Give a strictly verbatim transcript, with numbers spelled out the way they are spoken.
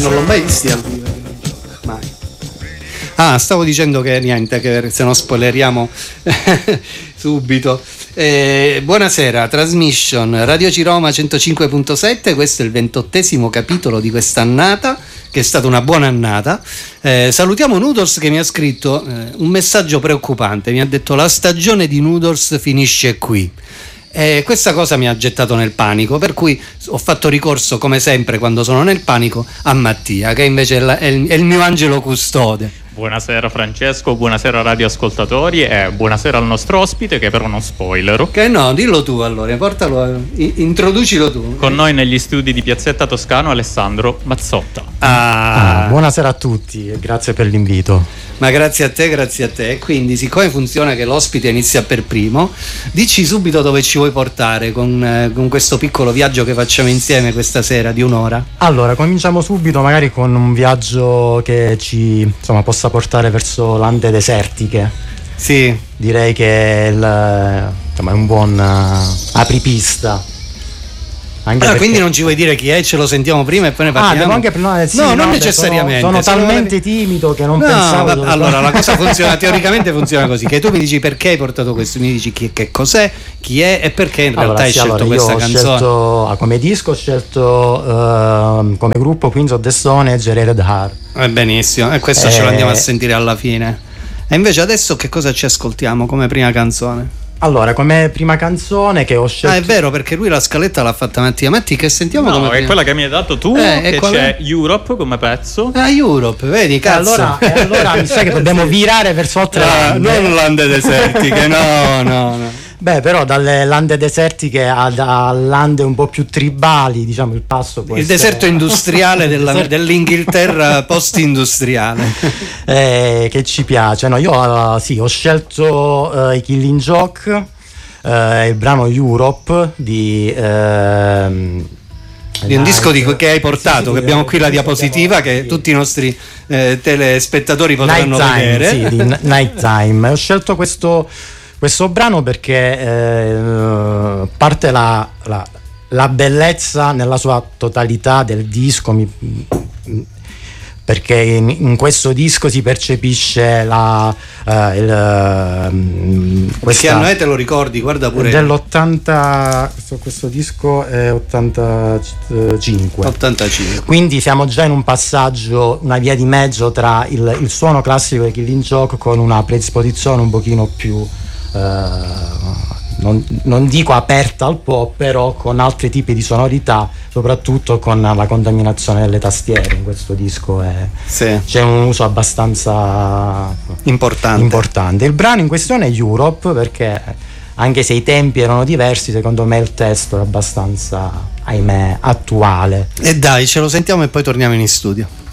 non l'ho mai visti al vivo, mai. Ah, stavo dicendo che niente, che se non spoileriamo subito. Eh, buonasera, Transmission Radio Ciroma centocinque virgola sette, questo è il ventottesimo capitolo di quest'annata, che è stata una buona annata. Eh, salutiamo Noodles che mi ha scritto eh, un messaggio preoccupante, mi ha detto: la stagione di Noodles finisce qui. E questa cosa mi ha gettato nel panico, per cui ho fatto ricorso, come sempre quando sono nel panico, a Mattia, che invece è, la, è, il, è il mio angelo custode. Buonasera Francesco, buonasera radioascoltatori e buonasera al nostro ospite, che però non spoilero. Che no, dillo tu allora, portalo, introducilo tu. Con noi negli studi di Piazzetta Toscano Alessandro Mazzotta. Ah. Ah, buonasera a tutti e grazie per l'invito. Ma grazie a te, grazie a te. Quindi, siccome funziona che l'ospite inizia per primo, dici subito dove ci vuoi portare con, eh, con questo piccolo viaggio che facciamo insieme questa sera di un'ora. Allora, cominciamo subito magari con un viaggio che ci, insomma, possa portare verso lande desertiche. Sì. Direi che è, il, insomma, è un buon uh, apripista. Anche allora, perché... quindi non ci vuoi dire chi è? Ce lo sentiamo prima e poi ne parliamo. Ah, devo anche no, sì, no, no, non beh, necessariamente. Sono, sono talmente timido che non no, pensavo. Va, allora, la cosa funziona teoricamente funziona così: che tu mi dici perché hai portato questo, mi dici chi, che cos'è, chi è e perché in realtà allora, hai sì, scelto allora, questa io ho canzone. Scelto, ah, come disco ho scelto uh, come gruppo Queens of the Stone Age e Red Heart. Eh, benissimo, e questo eh... ce lo andiamo a sentire alla fine. E invece adesso che cosa ci ascoltiamo come prima canzone? Allora, come prima canzone che ho scelto... Ah, è vero, perché lui la scaletta l'ha fatta Mattia. Matti, che sentiamo no, come è prima... quella che mi hai dato tu, eh, che c'è è? Europe come pezzo. Ah, Europe, vedi, cazzo. Allora, eh, allora mi sa che dobbiamo sì. virare verso oltre ah, non lande desertiche, no, no, no. Beh, però dalle lande desertiche a, a lande un po' più tribali, diciamo, il passo può il essere... deserto industriale della, deserto... dell'Inghilterra post-industriale. eh, che ci piace, no? Io uh, sì, ho scelto uh, i Killing Joke, uh, il brano Europe di... Uh, di un disco di, che hai portato, sì, sì, che abbiamo qui la diapositiva che sì. tutti i nostri eh, telespettatori potranno Night Time, vedere. Sì, di Night Time. Ho scelto questo, questo brano perché eh, parte la, la, la bellezza nella sua totalità del disco, mi, perché in, in questo disco si percepisce la uh, il uh, che anno è, te lo ricordi? Guarda pure dell'ottanta, questo, questo disco è ottantacinque. ottantacinque. Quindi siamo già in un passaggio, una via di mezzo tra il, il suono classico di Killing Joke con una predisposizione un pochino più uh, Non, non dico aperta al pop, però con altri tipi di sonorità, soprattutto con la contaminazione delle tastiere. In questo disco è, sì. c'è un uso abbastanza importante. importante. Il brano in questione è Europe, perché anche se i tempi erano diversi, secondo me il testo è abbastanza, ahimè, attuale. E dai, ce lo sentiamo e poi torniamo in studio.